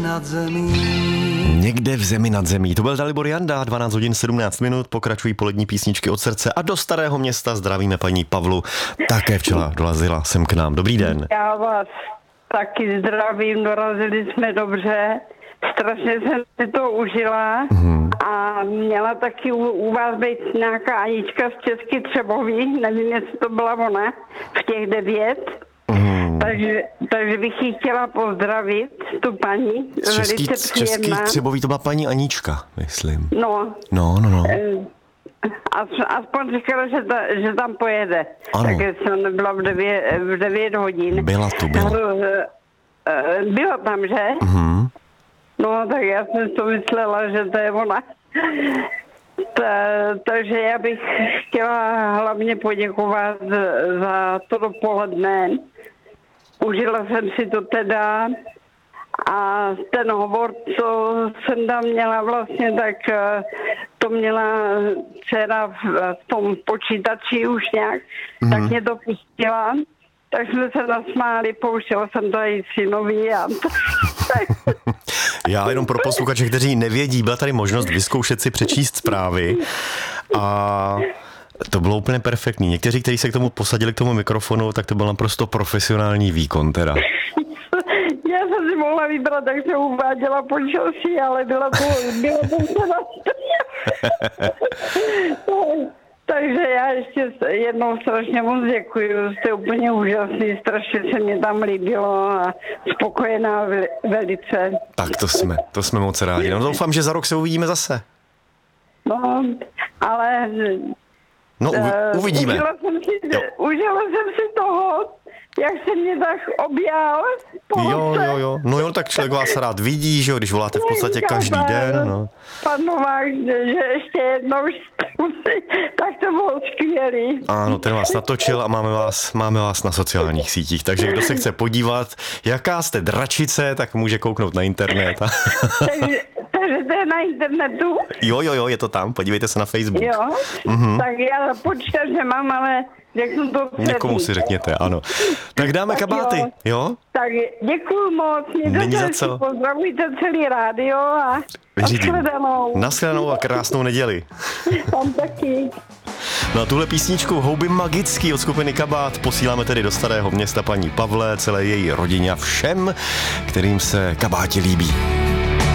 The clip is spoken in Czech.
Nad zemí. Někde v zemi nad zemí. To byl Dalibor Janda, 12 hodin 17 minut, pokračují polední písničky od srdce a do Starého Města zdravíme paní Pavlu. Také včera dorazila sem k nám. Dobrý den. Já vás taky zdravím, dorazili jsme dobře. Strašně jsem si to užila a měla taky u vás být nějaká Anička z Český Třebový, nevím, jestli to byla ona, v těch 9. Takže bych ji chtěla pozdravit, tu paní, Z Český Třebový to byla paní Anička, myslím. No. Aspoň říkala, že tam pojede. Ano. Takže jsem nebyla v 9 hodin. Byla tu. Byla tam, že? No, tak já jsem to myslela, že to je ona. Takže já bych chtěla hlavně poděkovat za to dopoledne. Užila jsem si to teda a ten hovor, co jsem tam měla vlastně, tak to měla dcera v tom počítači už nějak, tak mě to pustila. Tak jsme se nasmáli, pouštěla jsem to i synovi a... Já jenom pro posluchače, kteří nevědí, byla tady možnost vyzkoušet si přečíst zprávy a to bylo úplně perfektní. Někteří, kteří se k tomu posadili k tomu mikrofonu, tak to byl naprosto profesionální výkon teda. Já jsem si mohla vybrat, tak jsem uváděla počasí, ale bylo to Takže já ještě jednou strašně moc děkuju, jste úplně úžasný, strašně se mě tam líbilo a spokojená velice. Tak to jsme moc rádi. No doufám, že za rok se uvidíme zase. No, ale... No, uvidíme. Užila jsem si toho, jak se mě tak objal. Jo. No jo, tak člověk vás rád vidí, že jo, když voláte v podstatě každý den. No. Pan Novák, že ještě jednou tak to bylo skvělý. Ano, ten vás natočil a máme vás na sociálních sítích, takže kdo se chce podívat, jaká jste dračice, tak může kouknout na internet. Takže to je na internetu? Jo, je to tam, podívejte se na Facebook. Jo, tak já počkám, že mám, ale řeknu to předtím. Někomu si řekněte, ano. Tak dáme kabáty, jo? Tak děkuju moc, Není za co. Pozdravujte celý rádio a nashledanou. Nashledanou a krásnou neděli. Tam taky. No a tuhle písničku Houby magický od skupiny Kabát posíláme tedy do Starého Města paní Pavle, celé její rodině a všem, kterým se kabáti líbí.